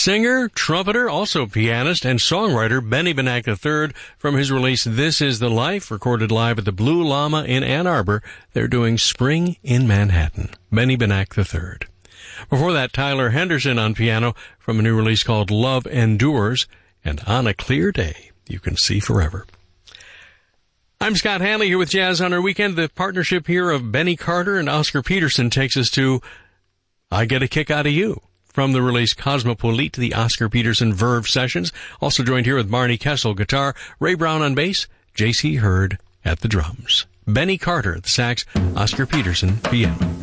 Singer, trumpeter, also pianist, and songwriter Benny Benack III from his release This Is the Life, recorded live at the Blue Llama in Ann Arbor. They're doing Spring in Manhattan. Benny Benack III. Before that, Tyler Henderson on piano from a new release called Love Endures, and On a Clear Day, You Can See Forever. I'm Scott Hanley here with Jazz on Our Weekend. The partnership here of Benny Carter and Oscar Peterson takes us to I Get a Kick Out of You, from the release Cosmopolite, the Oscar Peterson Verve Sessions. Also joined here with Barney Kessel, guitar, Ray Brown on bass, J.C. Hurd at the drums. Benny Carter at the sax, Oscar Peterson, piano.